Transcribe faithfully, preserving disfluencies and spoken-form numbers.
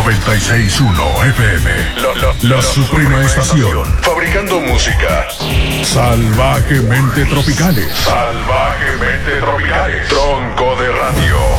noventa y seis punto uno F M. La, la, la, la suprema estación. Fabricando música salvajemente tropicales. Salvajemente tropicales. Tronco de radio.